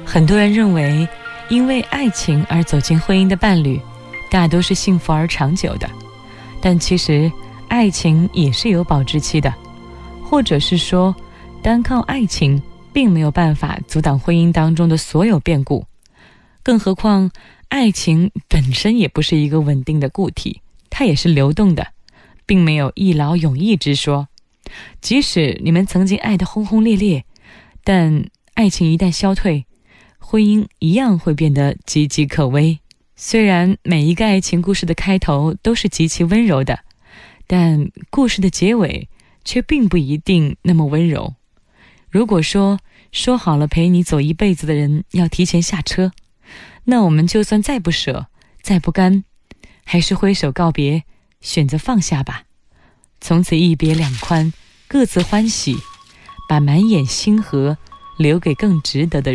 很多人认为，因为爱情而走进婚姻的伴侣，大都是幸福而长久的。但其实，爱情也是有保质期的，或者是说，单靠爱情并没有办法阻挡婚姻当中的所有变故。更何况，爱情本身也不是一个稳定的固体，它也是流动的，并没有一劳永逸之说。即使你们曾经爱得轰轰烈烈，但爱情一旦消退，婚姻一样会变得岌岌可危。虽然每一个爱情故事的开头都是极其温柔的，但故事的结尾却并不一定那么温柔。如果说好了陪你走一辈子的人要提前下车，那我们就算再不舍，再不甘，还是挥手告别，选择放下吧。从此一别两宽，各自欢喜，把满眼星河留给更值得的人。